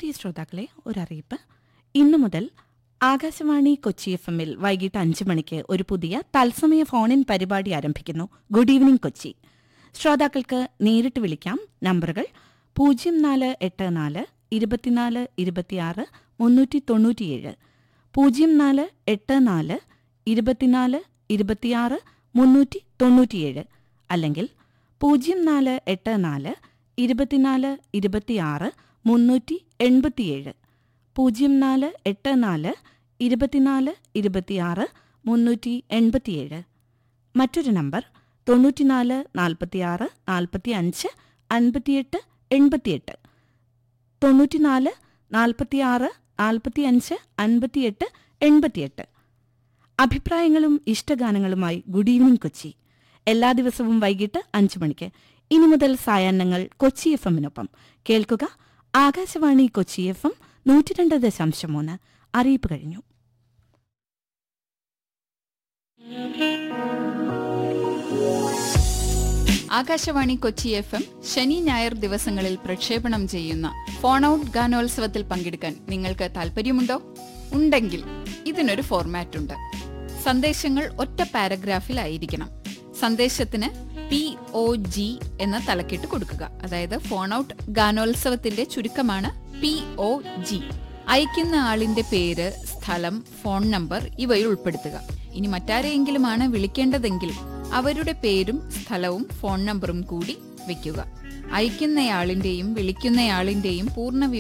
പ്രിയ ശ്രോതാക്കളെ, ഒരറിയിപ്പ്. ഇന്നു മുതൽ ആകാശവാണി കൊച്ചി FM-ൽ വൈകിട്ട് 5 മണിക്ക് ഒരു പുതിയ തത്സമയ ഫോണിൻ പരിപാടി ആരംഭിക്കുന്നു. Good evening Kochi. ശ്രോതാക്കൾക്ക് നേരിട്ട് വിളിക്കാം. നമ്പറുകൾ 0484 24 26 397, 0484 24 26 397, അല്ലെങ്കിൽ 0484 24 26 387, 0484 24 26 387. മറ്റൊരു നമ്പർ 94 46 45 58 88, 94 46 45 58 88. അഭിപ്രായങ്ങളും ഇഷ്ടഗാനങ്ങളുമായി ഗുഡ് ഈവനിംഗ് കൊച്ചി. എല്ലാ ദിവസവും വൈകിട്ട് 5 മണിക്ക്. ഇനി മുതൽ സായാഹ്നങ്ങൾ കൊച്ചി FM-നൊപ്പം കേൾക്കുക. ആകാശവാണി കൊച്ചി FM 102.3. അറിയിപ്പ് കഴിഞ്ഞു. ആകാശവാണി കൊച്ചി FM ശനി ഞായർ ദിവസങ്ങളിൽ പ്രക്ഷേപണം ചെയ്യുന്ന ഫോൺ ഔട്ട് ഗാനോത്സവത്തിൽ പങ്കെടുക്കാൻ നിങ്ങൾക്ക് താല്പര്യമുണ്ടോ? ഉണ്ടെങ്കിൽ ഇതിനൊരു ഫോർമാറ്റ് ഉണ്ട്. സന്ദേശങ്ങൾ ഒറ്റ പാരഗ്രാഫിലായിരിക്കണം. സന്ദേശത്തിന് POG എന്ന തലക്കെട്ട് കൊടുക്കുക. അതായത് ഫോൺ ഔട്ട് ഗാനോത്സവത്തിന്റെ ചുരുക്കമാണ് POG. അയക്കുന്ന ആളിന്റെ പേര്, സ്ഥലം, ഫോൺ നമ്പർ ഇവയിൽ ഉൾപ്പെടുത്തുക. ഇനി മറ്റാരെയെങ്കിലുമാണ് വിളിക്കേണ്ടതെങ്കിൽ അവരുടെ പേരും സ്ഥലവും ഫോൺ നമ്പറും കൂടി വയ്ക്കുക. അയക്കുന്നയാളിന്റെയും വിളിക്കുന്നയാളിന്റെയും പൂർണ്ണ